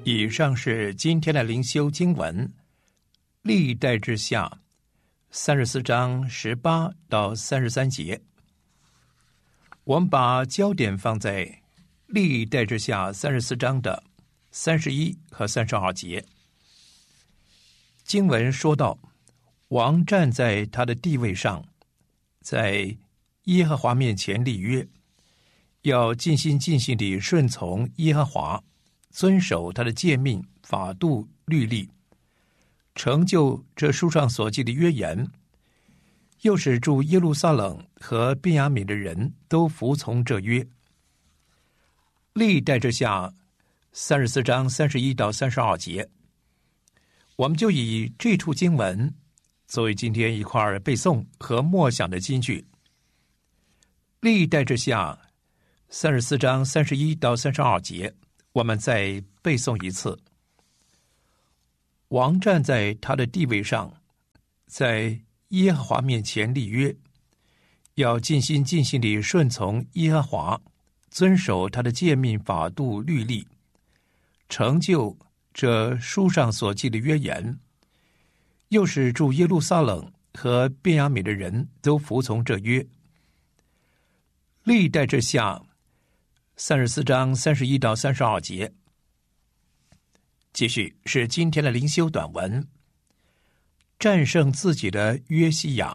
以上是今天的灵修经文，历代志下34章18到33节。我们把焦点放在历代志下34章的31和32节。经文说到，王站在他的地位上，在耶和华面前立约，要尽心尽性地顺从耶和华，遵守他的诫命、法度、律例，成就这书上所记的约言，又使住耶路撒冷和便雅悯的人都服从这约。历代志下34章31到32节，我们就以这处经文作为今天一块背诵和默想的金句。历代志下34章31到32节，我们再背诵一次。王站在他的地位上，在耶和华面前立约，要尽心尽性地顺从耶和华，遵守他的诫命、法度、律例，成就这书上所记的约言，又使住耶路撒冷和便雅悯的人都服从这约。历代志下34章31到32节。继续是今天的灵修短文，战胜自己的约西亚。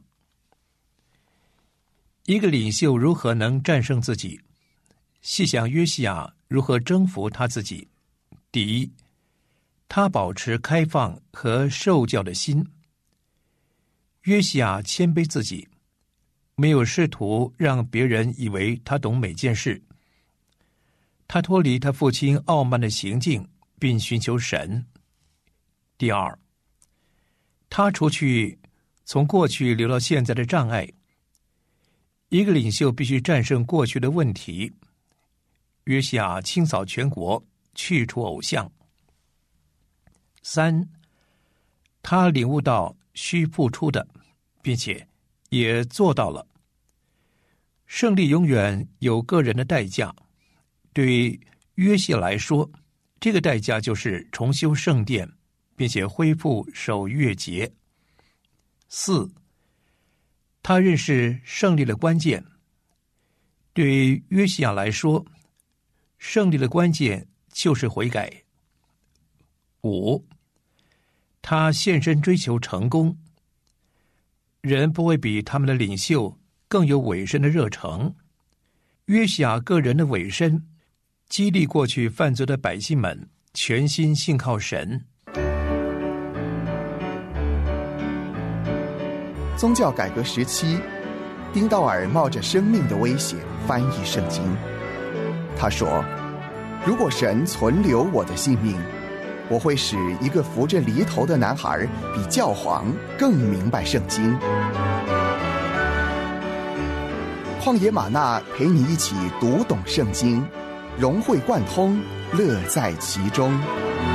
一个领袖如何能战胜自己？细想约西亚如何征服他自己。第一，他保持开放和受教的心。约西亚谦卑自己，没有试图让别人以为他懂每件事。他脱离他父亲傲慢的行径，并寻求神。第二，他除去从过去留到现在的障碍。一个领袖必须战胜过去的问题。约西亚清扫全国，去除偶像。三，他领悟到需付出的，并且也做到了。胜利永远有个人的代价。对约西亚来说，这个代价就是重修圣殿，并且恢复守月节。四，他认识胜利的关键。对约西亚来说，胜利的关键就是悔改。五，他献身追求成功。人不会比他们的领袖更有委身的热诚。约西亚个人的委身激励过去犯罪的百姓们全心信靠神。 宗教改革时期，丁道尔冒着生命的危险翻译圣经。他说，如果神存留我的性命，我会使一个扶着犁头的男孩比教皇更明白圣经。旷野吗哪陪你一起读懂圣经，融会贯通，乐在其中。